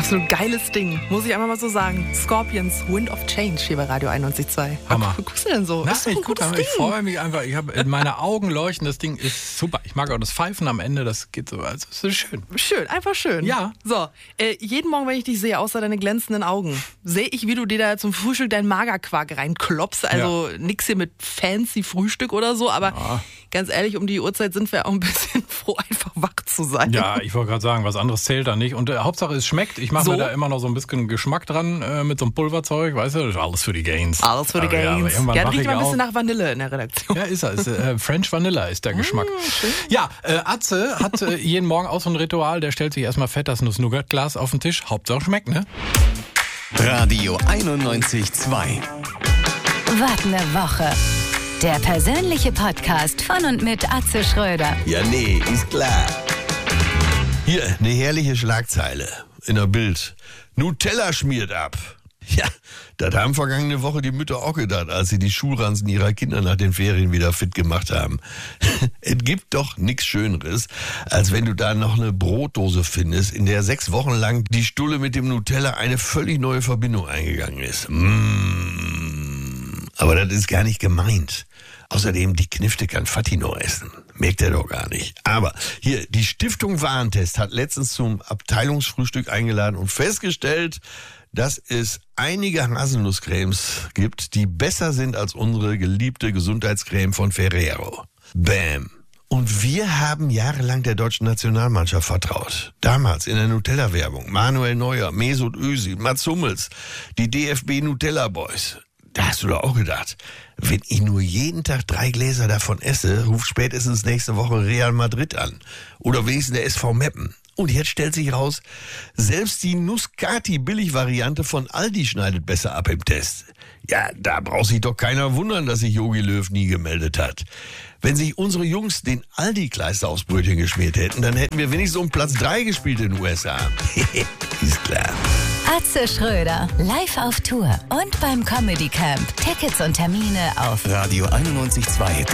Absolut geiles Ding, muss ich einfach mal so sagen. Scorpions, Wind of Change hier bei Radio 91.2. Hammer. Wie guckst du denn so? Na, Ist doch ein ich gutes gucke, Ding. ich freue mich einfach. Ich habe in meine Augen leuchten, das Ding ist super. Ich mag auch das Pfeifen am Ende, das geht so, also es ist schön. Schön, einfach schön. Ja. So, jeden Morgen, wenn ich dich sehe, außer deine glänzenden Augen, sehe ich, wie du dir da zum Frühstück deinen Magerquark reinklopfst. Also nix hier mit fancy Frühstück oder so, aber ganz ehrlich, um die Uhrzeit sind wir auch ein bisschen froh, einfach wach zu sein. Ja, ich wollte gerade sagen, was anderes zählt da nicht. Und Hauptsache es schmeckt. Ich mache So? mir da immer noch so ein bisschen Geschmack dran mit so einem Pulverzeug, weißt du, das ist alles für die Gains. Alles für die Aber ja, aber Gains. irgendwann Ja, wach riecht ich mal ein bisschen auf. nach Vanille in der Redaktion. Ja, ist er. Ist, French Vanilla ist der Geschmack. Ja, Atze hat jeden Morgen auch so ein Ritual. Der stellt sich erstmal fett das Nuss-Nougat-Glas auf den Tisch. Hauptsache schmeckt, ne? Radio 91.2. Wart eine Woche. Der persönliche Podcast von und mit Atze Schröder. Ja, nee, ist klar. Hier, eine herrliche Schlagzeile in der Bild. Nutella schmiert ab. Ja, das haben vergangene Woche die Mütter auch gedacht, als sie die Schulranzen ihrer Kinder nach den Ferien wieder fit gemacht haben. Es gibt doch nichts Schöneres, als wenn du da noch eine Brotdose findest, in der 6 Wochen lang die Stulle mit dem Nutella eine völlig neue Verbindung eingegangen ist. Aber das ist gar nicht gemeint. Außerdem, die Knifte kann Fatino essen. Merkt er doch gar nicht. Aber hier, die Stiftung Warentest hat letztens zum Abteilungsfrühstück eingeladen und festgestellt, dass es einige Haselnusscremes gibt, die besser sind als unsere geliebte Gesundheitscreme von Ferrero. Bam. Und wir haben jahrelang der deutschen Nationalmannschaft vertraut. Damals in der Nutella-Werbung. Manuel Neuer, Mesut Özil, Mats Hummels, die DFB Nutella Boys. Da hast du doch auch gedacht, wenn ich nur jeden Tag 3 Gläser davon esse, ruft spätestens nächste Woche Real Madrid an. Oder wenigstens der SV Meppen. Und jetzt stellt sich raus, selbst die Nuskati-Billig-Variante von Aldi schneidet besser ab im Test. Ja, da braucht sich doch keiner wundern, dass sich Jogi Löw nie gemeldet hat. Wenn sich unsere Jungs den Aldi-Kleister aufs Brötchen geschmiert hätten, dann hätten wir wenigstens um Platz 3 gespielt in den USA. Ist klar. Atze Schröder, live auf Tour und beim Comedy Camp. Tickets und Termine auf Radio 91.2.